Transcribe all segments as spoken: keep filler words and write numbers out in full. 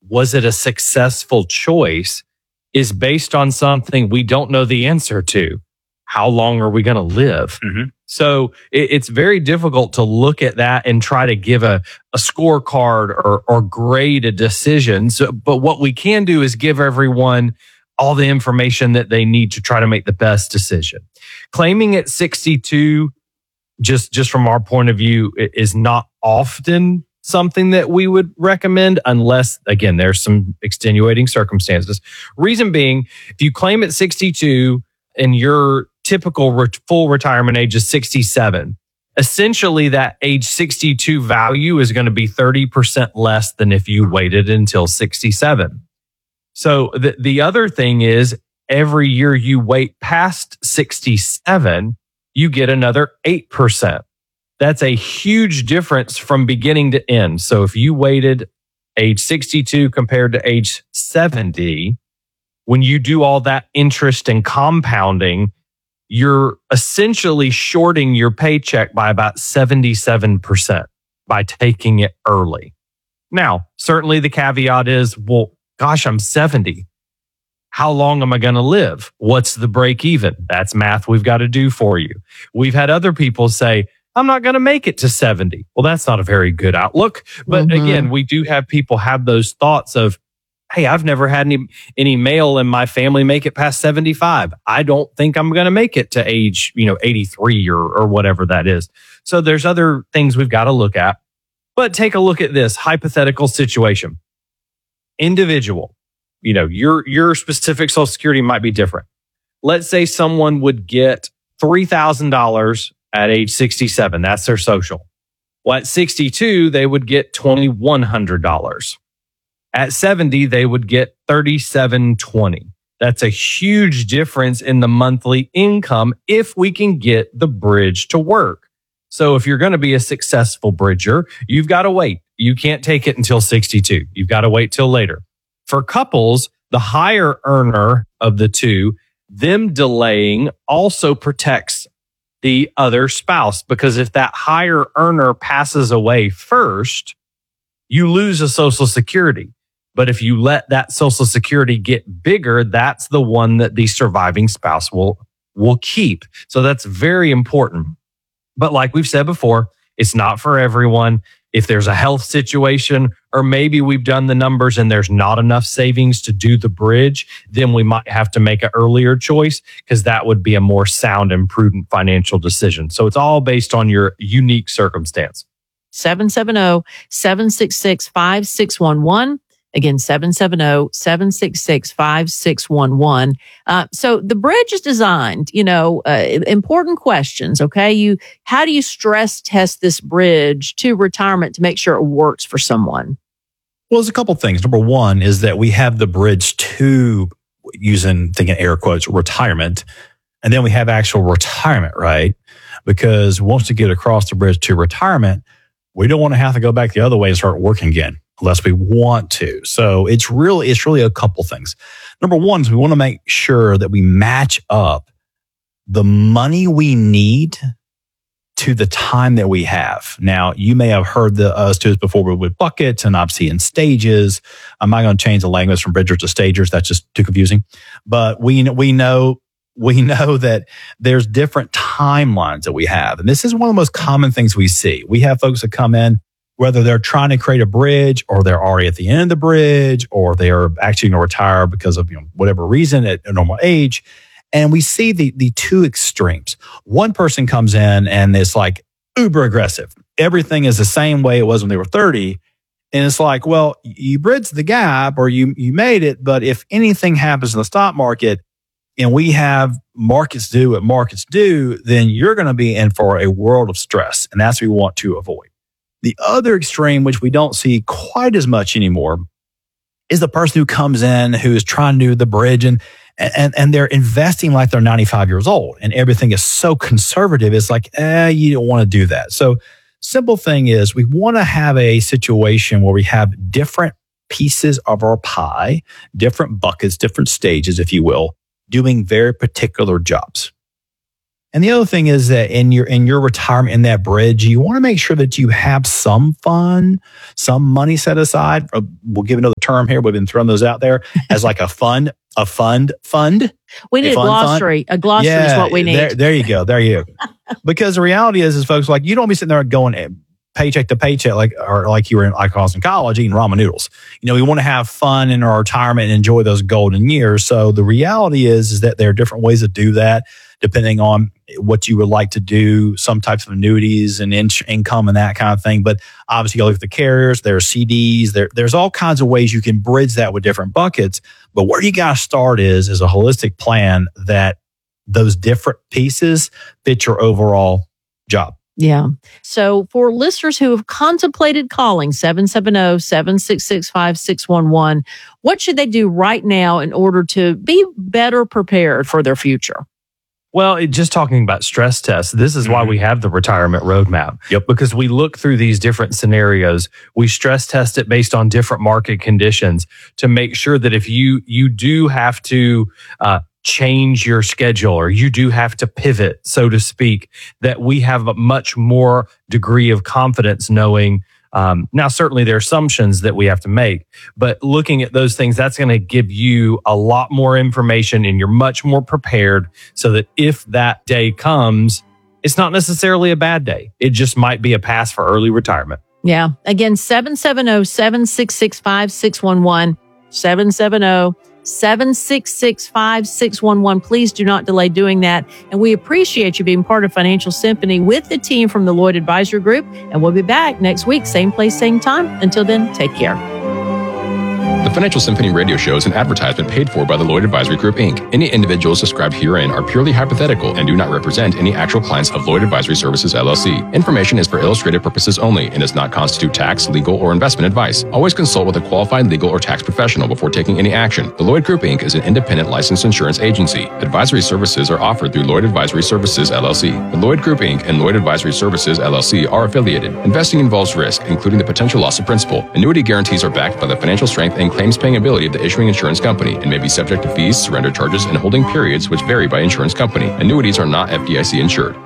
was it a successful choice, is based on something we don't know the answer to. How long are we going to live? Mm-hmm. So it, it's very difficult to look at that and try to give a, a scorecard or, or grade a decision. So, but what we can do is give everyone all the information that they need to try to make the best decision. Claiming at sixty-two, just, just from our point of view, is not often something that we would recommend unless, again, there's some extenuating circumstances. Reason being, if you claim at sixty-two and your typical re- full retirement age is sixty-seven, essentially that age sixty-two value is going to be thirty percent less than if you waited until sixty-seven. So the, the other thing is every year you wait past sixty-seven, you get another eight percent. That's a huge difference from beginning to end. So if you waited age sixty-two compared to age seventy, when you do all that interest and compounding, you're essentially shorting your paycheck by about seventy-seven percent by taking it early. Now, certainly the caveat is, well, gosh, I'm seventy. How long am I going to live? What's the break even? That's math we've got to do for you. We've had other people say, I'm not going to make it to seventy. Well, that's not a very good outlook. But mm-hmm. again, we do have people have those thoughts of, hey, I've never had any, any male in my family make it past seventy-five. I don't think I'm going to make it to age, you know, eighty-three or, or whatever that is. So there's other things we've got to look at. But take a look at this hypothetical situation. Individual, you know, your, your specific Social Security might be different. Let's say someone would get three thousand dollars at age sixty-seven. That's their social. Well, at sixty-two, they would get two thousand one hundred dollars. At seventy, they would get three thousand seven hundred twenty dollars. That's a huge difference in the monthly income if we can get the bridge to work. So if you're going to be a successful bridger, you've got to wait. You can't take it until sixty-two. You've got to wait till later. For couples, the higher earner of the two, them delaying also protects the other spouse, because if that higher earner passes away first, you lose a Social Security. But if you let that Social Security get bigger, that's the one that the surviving spouse will, will keep. So that's very important. But like we've said before, it's not for everyone. If there's a health situation, or maybe we've done the numbers and there's not enough savings to do the bridge, then we might have to make an earlier choice, because that would be a more sound and prudent financial decision. So it's all based on your unique circumstance. seven seven zero, seven six six, five six one one. Again, seven seven zero, seven six six, five six one one. Uh, so the bridge is designed, you know, uh, important questions. Okay. You, how do you stress test this bridge to retirement to make sure it works for someone? Well, there's a couple things. Number one is that we have the bridge to, using, thinking air quotes, retirement. And then we have actual retirement, right? Because once we get across the bridge to retirement, we don't want to have to go back the other way and start working again, unless we want to. So it's really, it's really a couple things. Number one is we want to make sure that we match up the money we need to the time that we have. Now, you may have heard the us do this before with buckets and obviously in stages. I'm not going to change the language from bridgers to stagers. That's just too confusing. But we we know we know that there's different timelines that we have. And this is one of the most common things we see. We have folks that come in, whether they're trying to create a bridge or they're already at the end of the bridge or they are actually going to retire because of, you know, whatever reason at a normal age. And we see the the two extremes. One person comes in and it's like uber aggressive. Everything is the same way it was when they were thirty. And it's like, well, you bridged the gap or you you made it, but if anything happens in the stock market and we have markets do what markets do, then you're going to be in for a world of stress. And that's what we want to avoid. The other extreme, which we don't see quite as much anymore, is the person who comes in who is trying to do the bridge and and and they're investing like they're ninety-five years old and everything is so conservative. It's like, eh, you don't want to do that. So simple thing is we want to have a situation where we have different pieces of our pie, different buckets, different stages, if you will, doing very particular jobs. And the other thing is that in your in your retirement, in that bridge, you want to make sure that you have some fun, some money set aside. We'll give another term here. We've been throwing those out there as like a fund, a fund fund. We need a, a glossary. Fund. A glossary yeah, is what we need. There, there you go. There you go. Because the reality is, is folks, like, you don't be sitting there going paycheck to paycheck, like, or like you were in, like I was in college, eating ramen noodles. You know, we want to have fun in our retirement and enjoy those golden years. So the reality is, is that there are different ways to do that, depending on what you would like to do, some types of annuities and in- income and that kind of thing. But obviously, you look at the carriers, there are C Ds, there, there's all kinds of ways you can bridge that with different buckets. But where you got to start is, is a holistic plan that those different pieces fit your overall job. Yeah. So for listeners who have contemplated calling seven seven zero, seven six six, five six one one, what should they do right now in order to be better prepared for their future? Well, it, just talking about stress tests, this is mm-hmm. why we have the retirement roadmap. Yep. Because we look through these different scenarios. We stress test it based on different market conditions to make sure that if you you do have to uh, change your schedule or you do have to pivot, so to speak, that we have a much more degree of confidence knowing. Um, now, certainly there are assumptions that we have to make, but looking at those things, that's going to give you a lot more information and you're much more prepared so that if that day comes, it's not necessarily a bad day. It just might be a pass for early retirement. Yeah. Again, seven seven zero, seven six six, five six one one, seven seven zero, seven six six, five six one one. Please do not delay doing that. And we appreciate you being part of Financial Symphony with the team from the Lloyd Advisory Group. And we'll be back next week, same place, same time. Until then, take care. The Financial Symphony radio show is an advertisement paid for by the Lloyd Advisory Group, Incorporated. Any individuals described herein are purely hypothetical and do not represent any actual clients of Lloyd Advisory Services, L L C. Information is for illustrative purposes only and does not constitute tax, legal, or investment advice. Always consult with a qualified legal or tax professional before taking any action. The Lloyd Group, Incorporated is an independent licensed insurance agency. Advisory services are offered through Lloyd Advisory Services, L L C. The Lloyd Group, Incorporated and Lloyd Advisory Services, L L C are affiliated. Investing involves risk, including the potential loss of principal. Annuity guarantees are backed by the financial strength and claims-paying ability of the issuing insurance company and may be subject to fees, surrender charges, and holding periods which vary by insurance company. Annuities are not F D I C insured.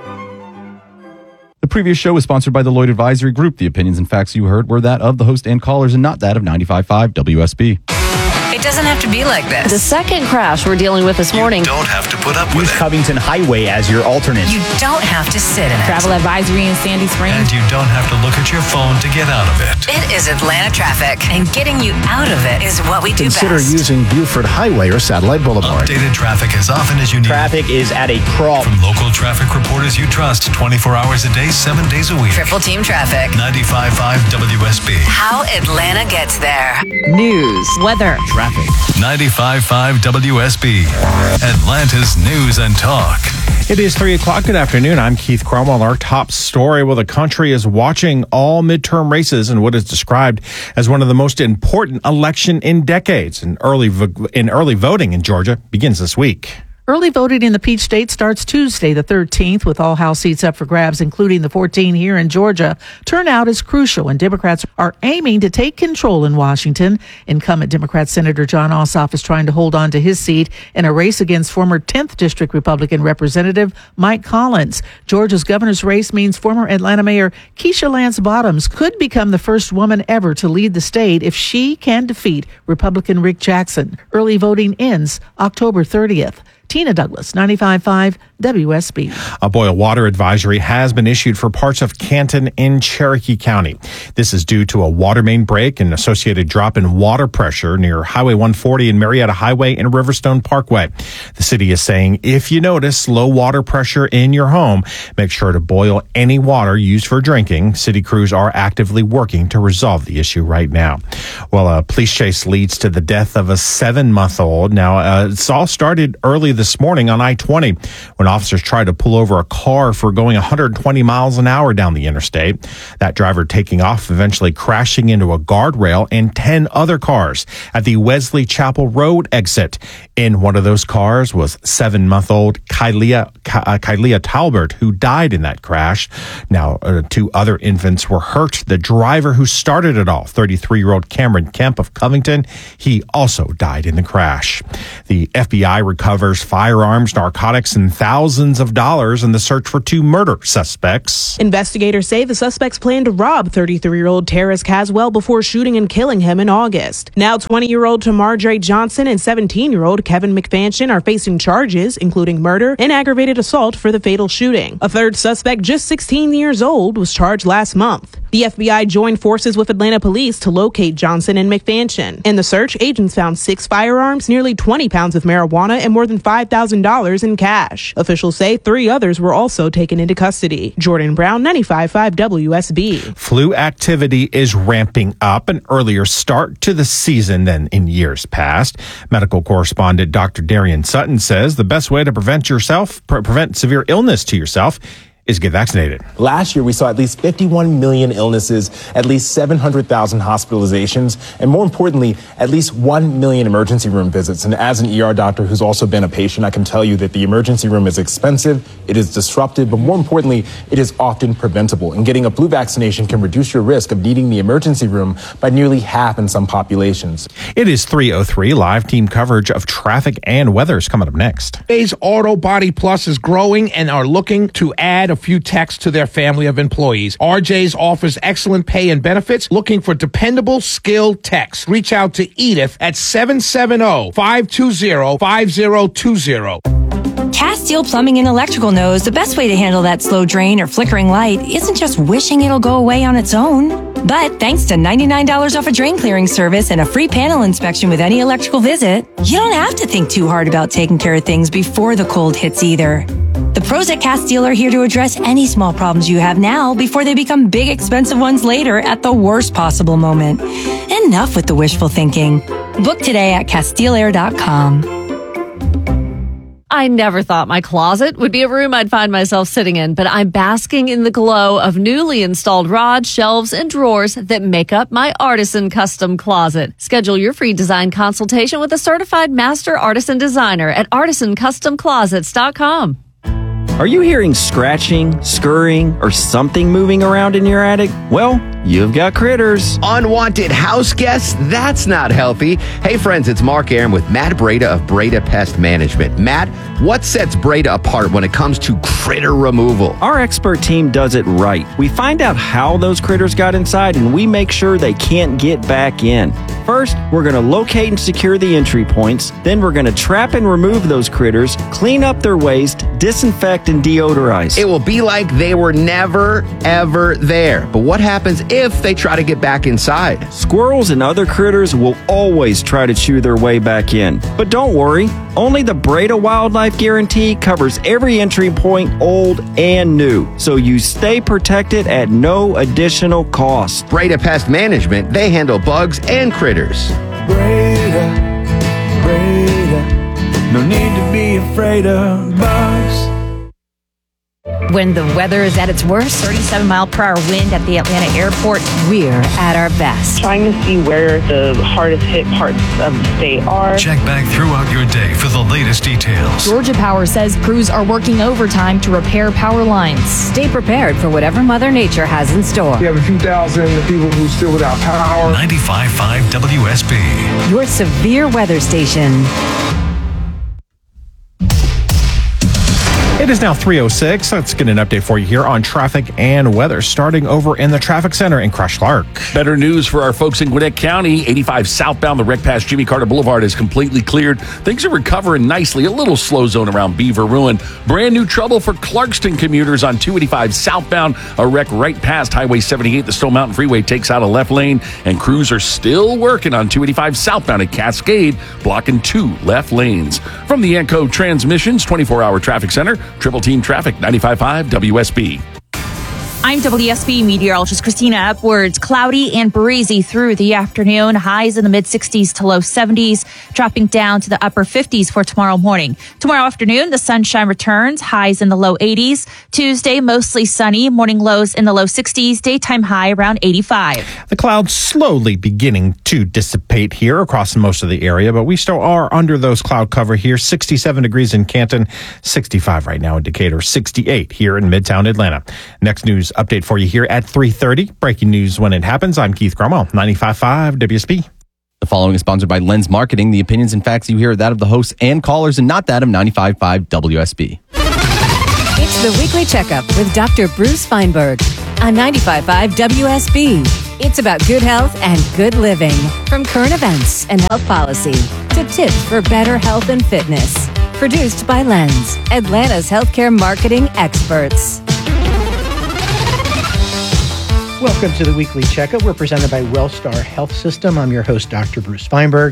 The previous show was sponsored by the Lloyd Advisory Group. The opinions and facts you heard were that of the host and callers and not that of ninety-five point five W S B. It doesn't have to be like this. The second crash we're dealing with this morning. You don't have to put up with Use it. Covington Highway as your alternate. You don't have to sit in it. Travel advisory in Sandy Springs. And you don't have to look at your phone to get out of it. It is Atlanta traffic, and getting you out of it is what we do Consider best. using Buford Highway or Satellite Boulevard. Updated traffic as often as you need. Traffic is at a crawl. From local traffic reporters you trust twenty-four hours a day, seven days a week. Triple Team Traffic. ninety-five point five W S B. How Atlanta gets there. News, weather, Traffic. ninety-five point five W S B. Atlanta's News and Talk. It is three o'clock. Good afternoon. I'm Keith Cromwell. Our top story: well, the country is watching all midterm races in what is described as one of the most important election in decades. And early in early voting in Georgia begins this week. Early voting in the Peach State starts Tuesday, the thirteenth, with all House seats up for grabs, including the fourteen here in Georgia. Turnout is crucial, and Democrats are aiming to take control in Washington. Incumbent Democrat Senator John Ossoff is trying to hold on to his seat in a race against former tenth District Republican Representative Mike Collins. Georgia's governor's race means former Atlanta Mayor Keisha Lance Bottoms could become the first woman ever to lead the state if she can defeat Republican Rick Jackson. Early voting ends October thirtieth. Tina Douglas, ninety-five point five W S B. A boil water advisory has been issued for parts of Canton in Cherokee County. This is due to a water main break and associated drop in water pressure near Highway one forty and Marietta Highway and Riverstone Parkway. The city is saying if you notice low water pressure in your home, make sure to boil any water used for drinking. City crews are actively working to resolve the issue right now. Well, a police chase leads to the death of a seven-month-old. Now, uh, it's all started early this morning on I twenty when officers tried to pull over a car for going one hundred twenty miles an hour down the interstate. That driver taking off, eventually crashing into a guardrail and ten other cars at the Wesley Chapel Road exit. In one of those cars was seven-month-old Kylia, uh, Kylia Talbert, who died in that crash. Now, uh, two other infants were hurt. The driver who started it all, thirty-three-year-old Cameron Kemp of Covington, he also died in the crash. The F B I recovers firearms, narcotics, and thousands thousands of dollars in the search for two murder suspects. Investigators say the suspects planned to rob thirty-three-year-old Terrace Caswell before shooting and killing him in August. Now twenty-year-old Tamar Johnson and seventeen-year-old Kevin McFanchen are facing charges, including murder and aggravated assault for the fatal shooting. A third suspect, just sixteen years old, was charged last month. The F B I joined forces with Atlanta police to locate Johnson and McFanchen. In the search, agents found six firearms, nearly twenty pounds of marijuana, and more than five thousand dollars in cash. Officials say three others were also taken into custody. Jordan Brown, ninety-five point five W S B. Flu activity is ramping up, an earlier start to the season than in years past. Medical correspondent Doctor Darian Sutton says the best way to prevent yourself, pre- prevent severe illness to yourself is get vaccinated. Last year, we saw at least fifty-one million illnesses, at least seven hundred thousand hospitalizations, and more importantly, at least one million emergency room visits. And as an E R doctor who's also been a patient, I can tell you that the emergency room is expensive, it is disruptive, but more importantly, it is often preventable. And getting a flu vaccination can reduce your risk of needing the emergency room by nearly half in some populations. It is three oh three. Live team coverage of traffic and weather is coming up next. Today's Auto Body Plus is growing and are looking to add a few techs to their family of employees. R J's offers excellent pay and benefits, looking for dependable, skilled techs. Reach out to Edith at seven seven zero, five two zero, five zero two zero. Castile Plumbing and Electrical knows the best way to handle that slow drain or flickering light isn't just wishing it'll go away on its own. But thanks to ninety-nine dollars off a drain clearing service and a free panel inspection with any electrical visit, you don't have to think too hard about taking care of things before the cold hits either. The pros at Castile are here to address any small problems you have now before they become big, expensive ones later at the worst possible moment. Enough with the wishful thinking. Book today at Castile Air dot com. I never thought my closet would be a room I'd find myself sitting in, but I'm basking in the glow of newly installed rods, shelves, and drawers that make up my Artisan Custom Closet. Schedule your free design consultation with a certified master artisan designer at artisan custom closets dot com. Are you hearing scratching, scurrying, or something moving around in your attic? Well, you've got critters. Unwanted house guests? That's not healthy. Hey friends, it's Mark Aaron with Matt Breda of Breda Pest Management. Matt, what sets Breda apart when it comes to critter removal? Our expert team does it right. We find out how those critters got inside and we make sure they can't get back in. First, we're going to locate and secure the entry points. Then we're going to trap and remove those critters, clean up their waste, disinfect and deodorize. It will be like they were never, ever there. But what happens if they try to get back inside? Squirrels and other critters will always try to chew their way back in. But don't worry, only the Breda Wildlife Guarantee covers every entry point, old and new. So you stay protected at no additional cost. Breda Pest Management, they handle bugs and critters. Breda, Breda, no need to be afraid of bugs. When the weather is at its worst, thirty-seven mile per hour wind at the Atlanta airport, we're at our best. Trying to see where the hardest hit parts of the state are. Check back throughout your day for the latest details. Georgia Power says crews are working overtime to repair power lines. Stay prepared for whatever Mother Nature has in store. We have a few thousand people who are still without power. ninety-five point five W S B. Your severe weather station. It is now three oh six. Let's get an update for you here on traffic and weather, starting over in the traffic center in Crush Clark. Better news for our folks in Gwinnett County. eighty-five southbound, the wreck past Jimmy Carter Boulevard is completely cleared. Things are recovering nicely. A little slow zone around Beaver Ruin. Brand new trouble for Clarkston commuters on two eighty-five southbound. A wreck right past Highway seventy-eight. The Stone Mountain Freeway takes out a left lane, and crews are still working on two eighty-five southbound at Cascade, blocking two left lanes. From the Anco Transmissions twenty-four hour traffic center, Triple Team Traffic, ninety-five point five W S B. I'm W S B meteorologist Christina Upwards. Cloudy and breezy through the afternoon. Highs in the mid sixties to low seventies, dropping down to the upper fifties for tomorrow morning. Tomorrow afternoon, the sunshine returns. Highs in the low eighties. Tuesday, mostly sunny. Morning lows in the low sixties. Daytime high around eighty-five. The clouds slowly beginning to dissipate here across most of the area, but we still are under those cloud cover here. sixty-seven degrees in Canton, sixty-five right now in Decatur, sixty-eight here in Midtown Atlanta. Next news update for you here at three thirty. Breaking news when it happens. I'm Keith Cromwell, ninety-five point five W S B. The following is sponsored by Lens Marketing. The opinions and facts you hear are that of the hosts and callers and not that of ninety-five point five W S B. It's the Weekly Checkup with Doctor Bruce Feinberg on ninety-five point five W S B. It's about good health and good living. From current events and health policy to tips for better health and fitness. Produced by Lens, Atlanta's healthcare marketing experts. Welcome to the Weekly Checkup. We're presented by WellStar Health System. I'm your host, Doctor Bruce Feinberg.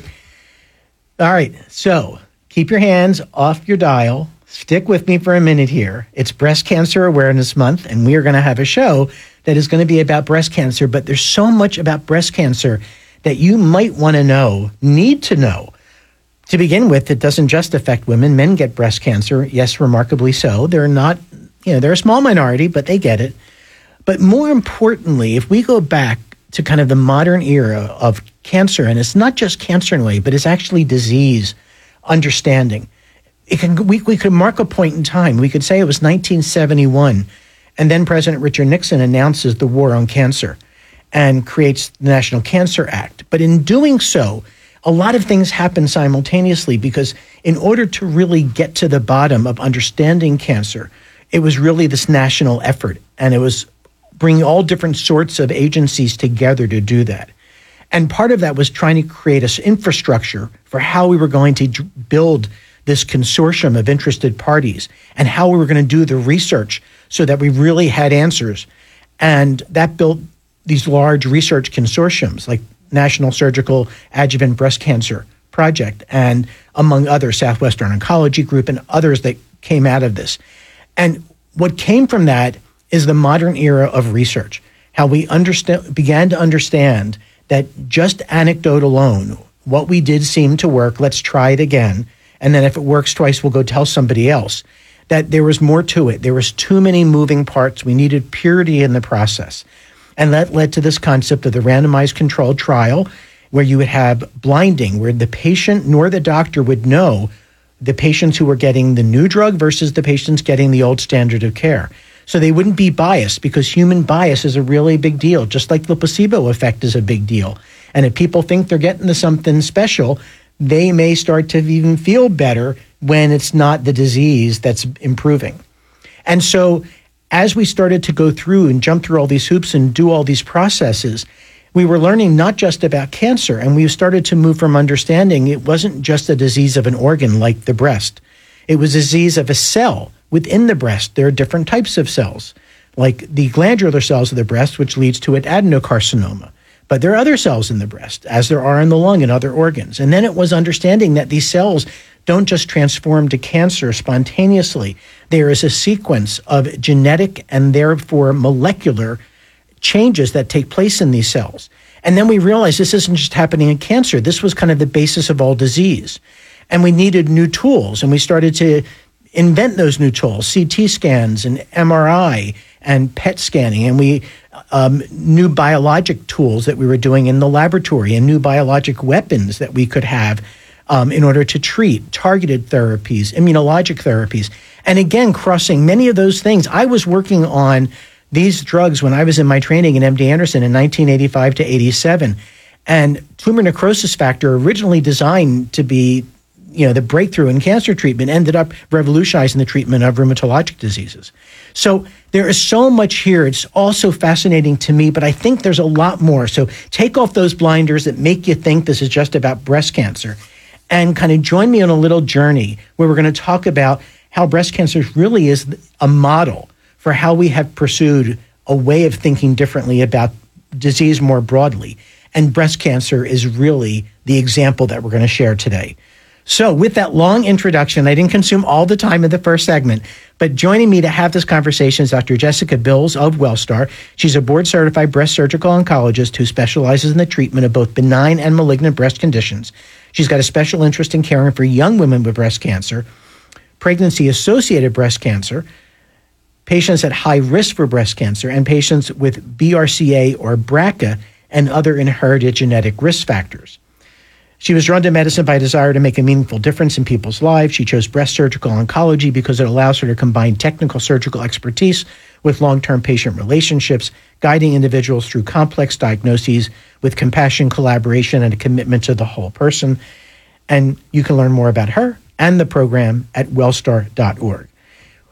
All right, so keep your hands off your dial. Stick with me for a minute here. It's Breast Cancer Awareness Month, and we are going to have a show that is going to be about breast cancer, but there's so much about breast cancer that you might want to know, need to know. To begin with, it doesn't just affect women. Men get breast cancer, yes, remarkably so. They're not, you know, they're a small minority, but they get it. But more importantly, if we go back to kind of the modern era of cancer, and it's not just cancer in a way, but it's actually disease understanding. It can we, we could mark a point in time. We could say it was nineteen seventy-one, and then President Richard Nixon announces the war on cancer and creates the National Cancer Act. But in doing so, a lot of things happen simultaneously because in order to really get to the bottom of understanding cancer, it was really this national effort, and it was bringing all different sorts of agencies together to do that. And part of that was trying to create an infrastructure for how we were going to d- build this consortium of interested parties and how we were going to do the research so that we really had answers. And that built these large research consortiums like National Surgical Adjuvant Breast Cancer Project and among others, Southwestern Oncology Group and others that came out of this. And what came from that is the modern era of research, how we understand, began to understand that just anecdote alone, what we did seemed to work, let's try it again. And then if it works twice, we'll go tell somebody else. That there was more to it. There was too many moving parts. We needed purity in the process. And that led to this concept of the randomized controlled trial, where you would have blinding, where the patient nor the doctor would know the patients who were getting the new drug versus the patients getting the old standard of care. So they wouldn't be biased, because human bias is a really big deal, just like the placebo effect is a big deal. And if people think they're getting to something special, they may start to even feel better when it's not the disease that's improving. And so as we started to go through and jump through all these hoops and do all these processes, we were learning not just about cancer, and we started to move from understanding it wasn't just a disease of an organ like the breast. It was a disease of a cell within the breast. There are different types of cells, like the glandular cells of the breast, which leads to an adenocarcinoma. But there are other cells in the breast, as there are in the lung and other organs. And then it was understanding that these cells don't just transform to cancer spontaneously. There is a sequence of genetic and therefore molecular changes that take place in these cells. And then we realized this isn't just happening in cancer. This was kind of the basis of all disease. And we needed new tools, and we started to invent those new tools, C T scans and M R I and P E T scanning, and we um, new biologic tools that we were doing in the laboratory and new biologic weapons that we could have um, in order to treat targeted therapies, immunologic therapies. And again, crossing many of those things. I was working on these drugs when I was in my training in M D Anderson in nineteen eighty-five to eighty-seven. And tumor necrosis factor, originally designed to be, you know, the breakthrough in cancer treatment, ended up revolutionizing the treatment of rheumatologic diseases. So there is so much here. It's also fascinating to me, but I think there's a lot more. So take off those blinders that make you think this is just about breast cancer and kind of join me on a little journey where we're going to talk about how breast cancer really is a model for how we have pursued a way of thinking differently about disease more broadly. And breast cancer is really the example that we're going to share today. So with that long introduction, I didn't consume all the time in the first segment, but joining me to have this conversation is Doctor Jessica Bills of WellStar. She's a board-certified breast surgical oncologist who specializes in the treatment of both benign and malignant breast conditions. She's got a special interest in caring for young women with breast cancer, pregnancy-associated breast cancer, patients at high risk for breast cancer, and patients with B R C A or B R C A and other inherited genetic risk factors. She was drawn to medicine by a desire to make a meaningful difference in people's lives. She chose breast surgical oncology because it allows her to combine technical surgical expertise with long-term patient relationships, guiding individuals through complex diagnoses with compassion, collaboration, and a commitment to the whole person. And you can learn more about her and the program at wellstar dot org.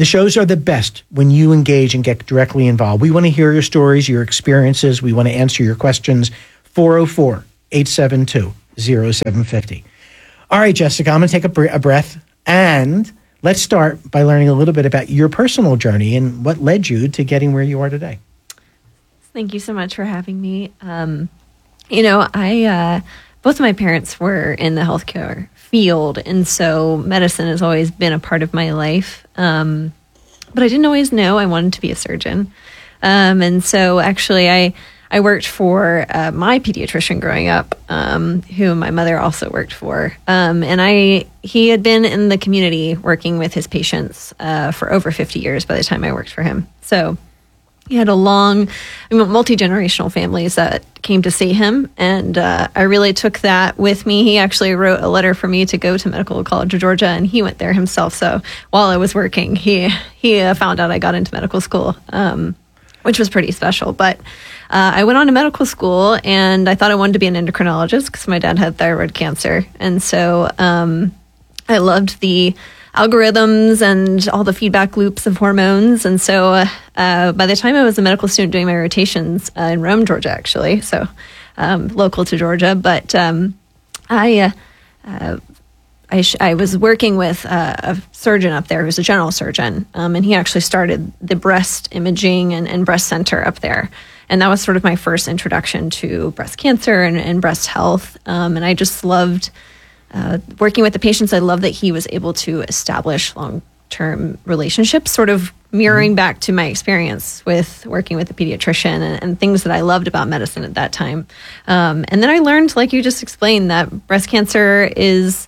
The shows are the best when you engage and get directly involved. We want to hear your stories, your experiences. We want to answer your questions. four oh four, eight seven two, oh seven five oh. All right, Jessica, I'm going to take a, bre- a breath, and let's start by learning a little bit about your personal journey and what led you to getting where you are today. Thank you so much for having me. Um, you know, I uh, both of my parents were in the healthcare field, and so medicine has always been a part of my life. Um, but I didn't always know I wanted to be a surgeon. Um, and so actually I, I worked for uh, my pediatrician growing up, um, who my mother also worked for. Um, and I he had been in the community working with his patients uh, for over fifty years by the time I worked for him. So he had a long, I mean, multi-generational families that came to see him, and uh, I really took that with me. He actually wrote a letter for me to go to Medical College of Georgia, and he went there himself. So while I was working, he he uh, found out I got into medical school, um, which was pretty special. But uh, I went on to medical school, and I thought I wanted to be an endocrinologist because my dad had thyroid cancer, and so um, I loved the algorithms and all the feedback loops of hormones. And so uh, uh, by the time I was a medical student doing my rotations uh, in Rome, Georgia, actually, so um, local to Georgia, but um, I, uh, uh, I, sh- I was working with uh, a surgeon up there who was a general surgeon, um, and he actually started the breast imaging and, and breast center up there. And that was sort of my first introduction to breast cancer and, and breast health. Um, and I just loved Uh, working with the patients. I love that he was able to establish long-term relationships, sort of mirroring mm-hmm. back to my experience with working with a pediatrician and, and things that I loved about medicine at that time. Um, and then I learned, like you just explained, that breast cancer is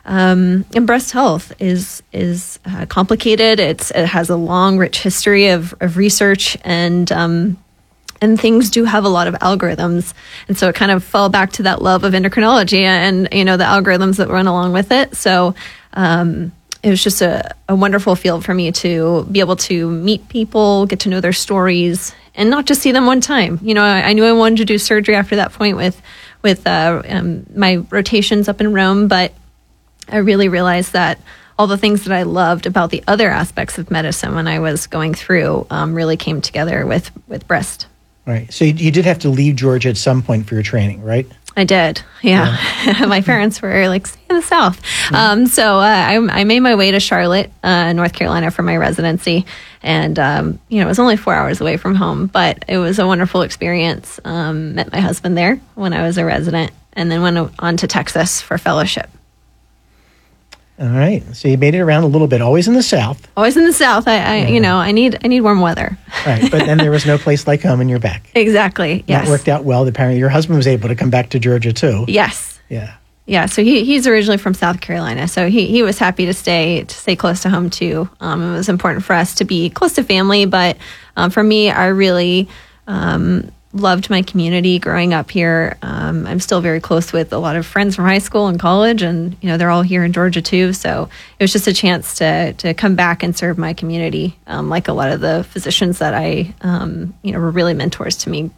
um, and breast health is is uh, complicated. It's it has a long, rich history of of research, and um, And things do have a lot of algorithms. And so it kind of fell back to that love of endocrinology and, you know, the algorithms that run along with it. So um, it was just a, a wonderful field for me to be able to meet people, get to know their stories, and not just see them one time. You know, I, I knew I wanted to do surgery after that point with, with uh, um, my rotations up in Rome, but I really realized that all the things that I loved about the other aspects of medicine when I was going through um, really came together with, with breast. Right. So you, you did have to leave Georgia at some point for your training, right? I did. Yeah. yeah. My parents were like, stay in the South. Mm-hmm. Um, so uh, I, I made my way to Charlotte, uh, North Carolina for my residency. And, um, you know, it was only four hours away from home, but it was a wonderful experience. Um, met my husband there when I was a resident, and then went on to Texas for fellowship. All right. So you made it around a little bit, always in the South. Always in the South. I, I yeah. you know, I need I need warm weather. Right. But then there was no place like home, and you're back. Exactly. Yes. That worked out well. Apparently your husband was able to come back to Georgia too. Yes. Yeah. Yeah. So he he's originally from South Carolina. So he, he was happy to stay to stay close to home too. Um, it was important for us to be close to family, but um, for me, I really um, loved my community growing up here. Um, I'm still very close with a lot of friends from high school and college, and you know they're all here in Georgia too. So it was just a chance to to come back and serve my community, um, like a lot of the physicians that I um, you know were really mentors to me.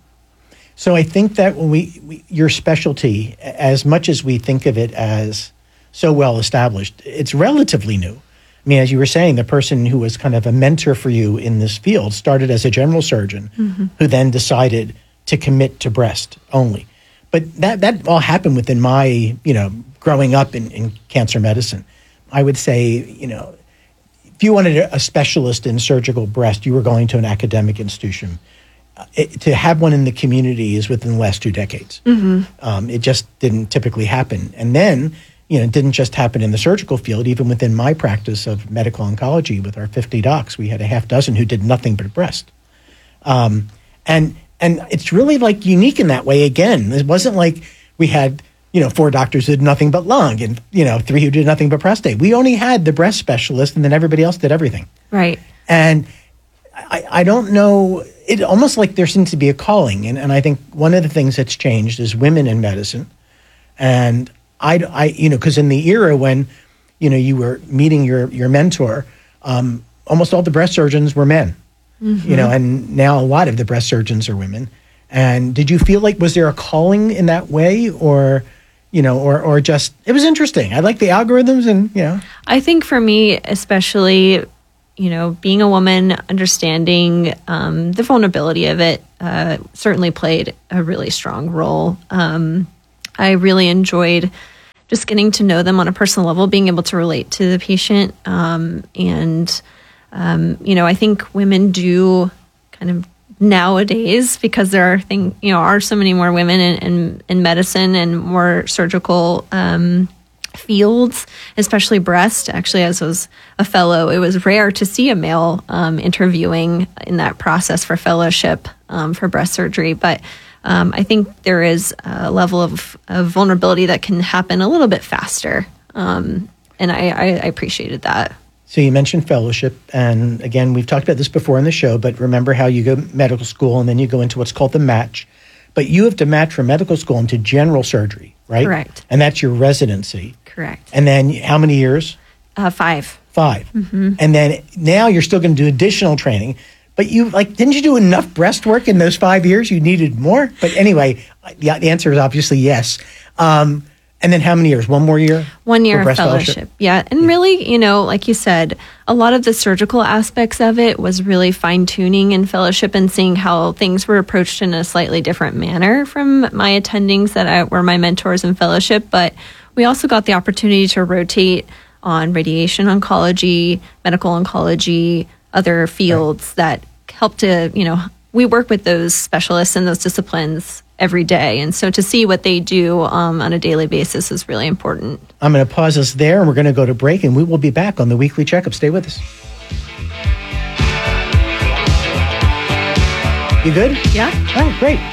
So I think that when we, we your specialty, as much as we think of it as so well established, it's relatively new. I mean, as you were saying, the person who was kind of a mentor for you in this field started as a general surgeon, mm-hmm. who then decided to commit to breast only. But that that all happened within my, you know, growing up in, in cancer medicine. I would say, you know, if you wanted a specialist in surgical breast, you were going to an academic institution. Uh, it, to have one in the community is within the last two decades. Mm-hmm. Um, it just didn't typically happen. And then, you know, it didn't just happen in the surgical field. Even within my practice of medical oncology with our fifty docs, we had a half dozen who did nothing but breast. Um, and and it's really like unique in that way. Again, it wasn't like we had, you know, four doctors who did nothing but lung and, you know, three who did nothing but prostate. We only had the breast specialist, and then everybody else did everything. Right. And I, I don't know, it almost like there seems to be a calling. And, and I think one of the things that's changed is women in medicine. And I, I you know, because in the era when, you know, you were meeting your, your mentor, um, almost all the breast surgeons were men. Mm-hmm. You know, and now a lot of the breast surgeons are women. And did you feel like, was there a calling in that way, or, you know, or, or just, it was interesting. I like the algorithms and, you know. I think for me, especially you know, being a woman, understanding um, the vulnerability of it uh, certainly played a really strong role. Um, I really enjoyed just getting to know them on a personal level, being able to relate to the patient. Um, and, um, you know, I think women do kind of nowadays, because there are thing, you know, are so many more women in, in, in medicine and more surgical um, fields, especially breast. Actually, as was a fellow, it was rare to see a male um, interviewing in that process for fellowship um, for breast surgery. But um, I think there is a level of, of vulnerability that can happen a little bit faster. Um, and I, I, I appreciated that. So you mentioned fellowship, and again, we've talked about this before in the show, but remember how you go medical school and then you go into what's called the match. But you have to match from medical school into general surgery, right? Correct. And that's your residency. Correct. And then how many years? Uh, five. Five. Mm-hmm. And then now you're still going to do additional training. But you, like, didn't you do enough breast work in those five years? You needed more? But anyway, the, the answer is obviously yes. Um, and then how many years? One more year? One year for of breast fellowship. Yeah. And really, you know, like you said, a lot of the surgical aspects of it was really fine tuning in fellowship and seeing how things were approached in a slightly different manner from my attendings that I, were my mentors in fellowship. But we also got the opportunity to rotate on radiation oncology, medical oncology, other fields right. that help to, you know, we work with those specialists in those disciplines every day. And so to see what they do um, on a daily basis is really important. I'm going to pause us there, and we're going to go to break, and we will be back on the Weekly Checkup. Stay with us. You good? Yeah. All right, great.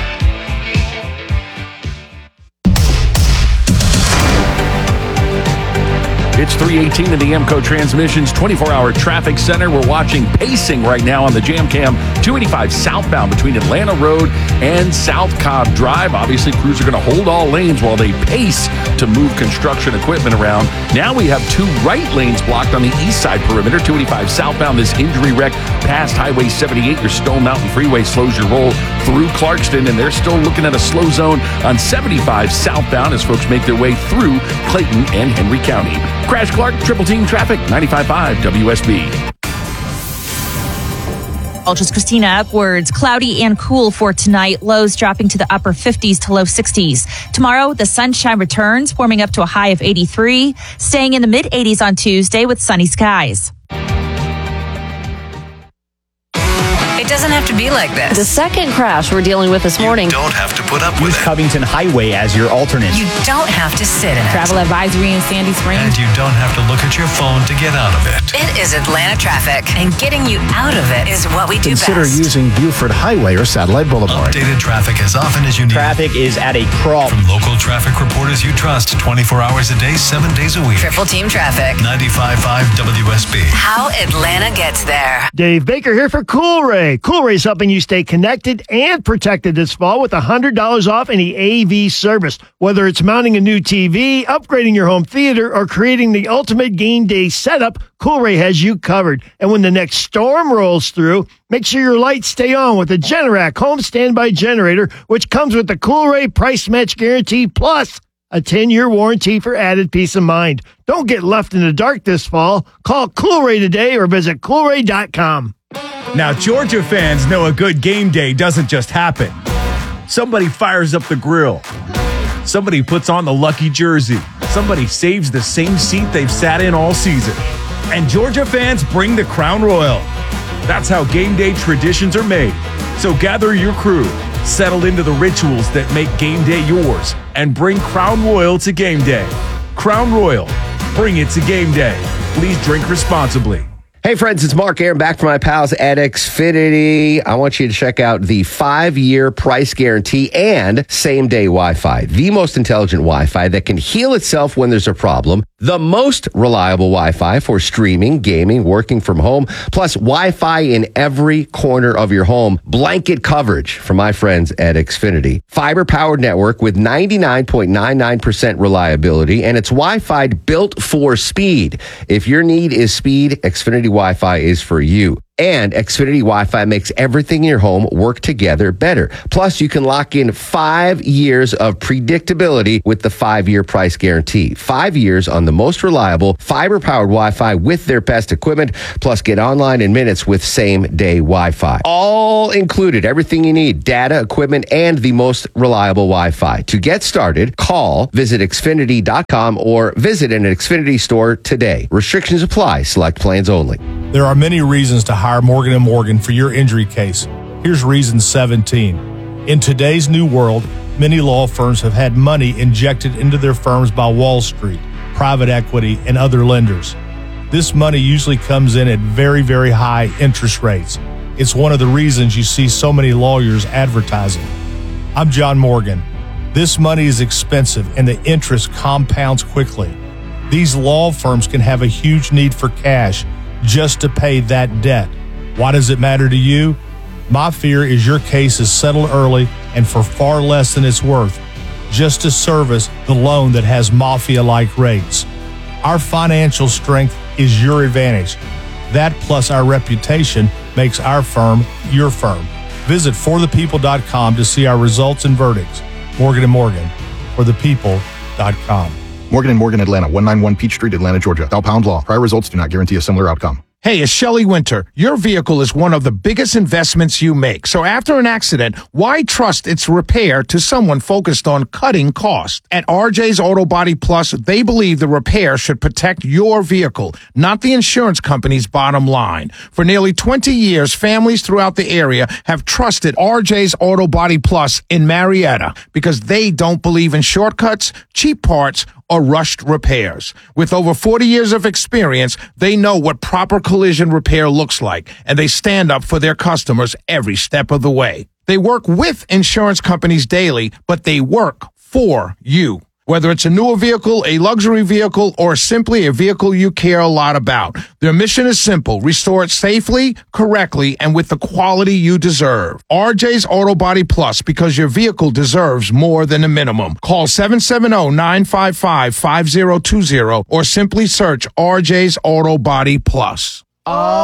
It's three eighteen in the AMCO Transmissions twenty-four hour traffic center. We're watching pacing right now on the Jam Cam two eighty-five southbound between Atlanta Road and South Cobb Drive. Obviously, crews are going to hold all lanes while they pace to move construction equipment around. Now we have two right lanes blocked on the east side perimeter. two eighty-five southbound, this injury wreck past Highway seventy-eight. Your Stone Mountain Freeway slows your roll through Clarkston, and they're still looking at a slow zone on seventy-five southbound as folks make their way through Clayton and Henry County. Crash Clark, Triple Team Traffic, ninety-five point five W S B. Just Christina upwards, cloudy and cool for tonight. Lows dropping to the upper fifties to low sixties. Tomorrow, the sunshine returns, warming up to a high of eighty-three, staying in the mid eighties on Tuesday with sunny skies. It doesn't have to be like this. The second crash we're dealing with this morning. You don't have to put up with Use it. Covington Highway as your alternate. You don't have to sit in it. Travel advisory in Sandy Springs. And you don't have to look at your phone to get out of it. It is Atlanta traffic, and getting you out of it is what we do Consider best. using Buford Highway or Satellite Boulevard. Updated traffic as often as you need. Traffic is at a crawl. From local traffic reporters you trust twenty-four hours a day, seven days a week. Triple Team Traffic. ninety-five point five W S B. How Atlanta gets there. Dave Baker here for Coolray. Coolray's helping you stay connected and protected this fall with one hundred dollars off any A V service. Whether it's mounting a new T V, upgrading your home theater, or creating the ultimate game day setup, Coolray has you covered. And when the next storm rolls through, make sure your lights stay on with the Generac home standby generator, which comes with the Coolray price match guarantee plus a ten-year warranty for added peace of mind. Don't get left in the dark this fall. Call Coolray today or visit coolray dot com. Now, Georgia fans know a good game day doesn't just happen. Somebody fires up the grill. Somebody puts on the lucky jersey. Somebody saves the same seat they've sat in all season. And Georgia fans bring the Crown Royal. That's how game day traditions are made. So gather your crew, settle into the rituals that make game day yours, and bring Crown Royal to game day. Crown Royal, bring it to game day. Please drink responsibly. Hey friends, it's Mark Aaron back from my pals at Xfinity. I want you to check out the five-year price guarantee and same-day Wi-Fi. The most intelligent Wi-Fi that can heal itself when there's a problem. The most reliable Wi-Fi for streaming, gaming, working from home, plus Wi-Fi in every corner of your home. Blanket coverage from my friends at Xfinity. Fiber-powered network with ninety-nine point nine nine percent reliability, and it's Wi-Fi built for speed. If your need is speed, Xfinity Wi-Fi is for you. And Xfinity Wi-Fi makes everything in your home work together better. Plus, you can lock in five years of predictability with the five-year price guarantee. Five years on the most reliable fiber-powered Wi-Fi with their best equipment. Plus, get online in minutes with same-day Wi-Fi. All included, everything you need, data, equipment, and the most reliable Wi-Fi. To get started, call, visit Xfinity dot com, or visit an Xfinity store today. Restrictions apply. Select plans only. There are many reasons to hire Morgan and Morgan for your injury case. Here's reason seventeen. In today's new world, many law firms have had money injected into their firms by Wall Street, private equity, and other lenders. This money usually comes in at very, very high interest rates. It's one of the reasons you see so many lawyers advertising. I'm John Morgan. This money is expensive and the interest compounds quickly. These law firms can have a huge need for cash just to pay that debt. Why does it matter to you? My fear is your case is settled early and for far less than it's worth, just to service the loan that has mafia-like rates. Our financial strength is your advantage. That plus our reputation makes our firm your firm. Visit for the people dot com to see our results and verdicts. Morgan and Morgan, for the people dot com. Morgan and Morgan, Atlanta, one ninety-one Peach Street, Atlanta, Georgia. Thou pound law. Prior results do not guarantee a similar outcome. Hey, it's Shelley Winter. Your vehicle is one of the biggest investments you make. So after an accident, why trust its repair to someone focused on cutting costs? At R J's Auto Body Plus, they believe the repair should protect your vehicle, not the insurance company's bottom line. For nearly twenty years, families throughout the area have trusted R J's Auto Body Plus in Marietta because they don't believe in shortcuts, cheap parts, or rushed repairs. With over forty years of experience, they know what proper collision repair looks like, and they stand up for their customers every step of the way. They work with insurance companies daily, but they work for you. Whether it's a newer vehicle, a luxury vehicle, or simply a vehicle you care a lot about, their mission is simple: restore it safely, correctly, and with the quality you deserve. R J's Auto Body Plus, because your vehicle deserves more than a minimum. Call seven seven zero, nine five five, five zero two zero or simply search R J's Auto Body Plus. Oh.